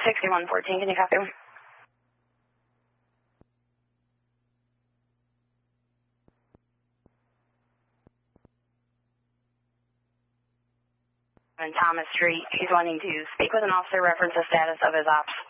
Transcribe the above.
6114, can you copy? On Thomas Street, he's wanting to speak with an officer, reference the status of his ops.